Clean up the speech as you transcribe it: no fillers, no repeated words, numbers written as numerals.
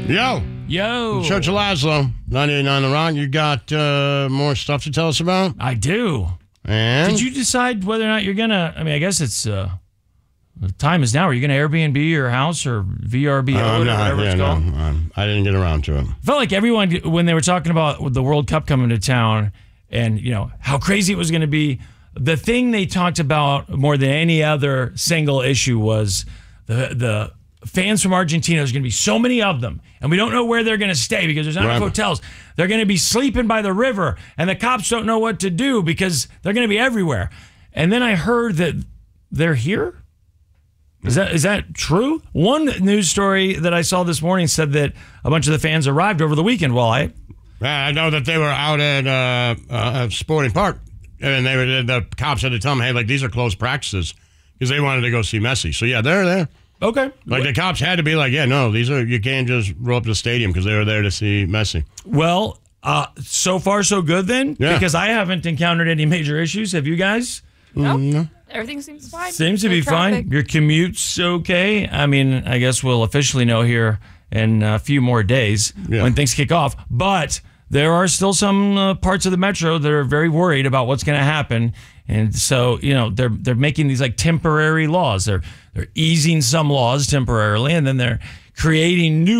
Yo. Church of Laszlo, 98.9 The Rock. You got more stuff to tell us about? I do. And? Did you decide whether or not you're going to, I guess it's, the time is now. Are you going to Airbnb your house or VRBO or whatever it's called? No, I didn't get around to it. I felt like everyone, when they were talking about the World Cup coming to town and, how crazy it was going to be, the thing they talked about more than any other single issue was the fans from Argentina. There's going to be so many of them, and we don't know where they're going to stay because there's not enough hotels. They're going to be sleeping by the river, and the cops don't know what to do because they're going to be everywhere. And then I heard that they're here. Is that true? One news story that I saw this morning said that a bunch of the fans arrived over the weekend. Well, I know that they were out at Sporting Park, and the cops had to tell them, hey, these are closed practices because they wanted to go see Messi. So, yeah, they're there. Okay. The cops had to be like, you can't just roll up to the stadium because they were there to see Messi. Well, so far so good then, because I haven't encountered any major issues. Have you guys? No. Everything seems fine. Seems to be fine. Your commute's okay. I mean, I guess we'll officially know here in a few more days when things kick off. But there are still some parts of the metro that are very worried about what's going to happen. And so, they're making these temporary laws. They're easing some laws temporarily, and then they're creating new